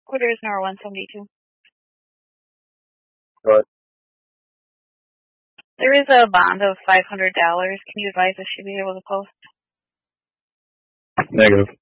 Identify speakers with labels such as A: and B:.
A: Quarters number 172.
B: What?
A: There is a bond of $500. Can you advise if she'd be able to post?
B: Negative.